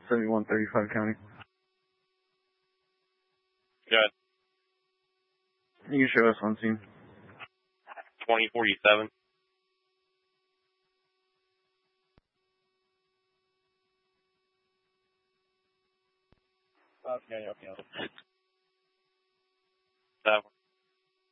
7135 County. Good. You can show us on scene. 2047. Okay. 7.